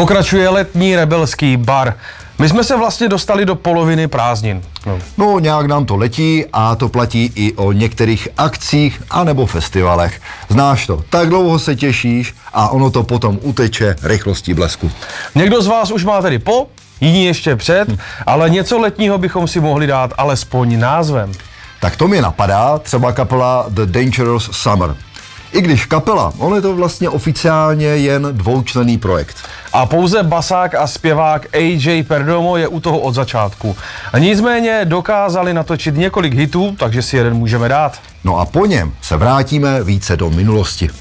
Pokračuje letní rebelský bar. My jsme se vlastně dostali do poloviny prázdnin. No, nějak nám to letí a to platí i o některých akcích anebo festivalech. Znáš to, tak dlouho se těšíš a ono to potom uteče rychlostí blesku. Někdo z vás už má tedy po, jiní ještě před, ale něco letního bychom si mohli dát alespoň názvem. Tak to mě napadá třeba kapela The Dangerous Summer. I když kapela, on je to vlastně oficiálně jen dvoučlenný projekt. A pouze basák a zpěvák AJ Perdomo je u toho od začátku. A nicméně dokázali natočit několik hitů, takže si jeden můžeme dát. No a po něm se vrátíme více do minulosti.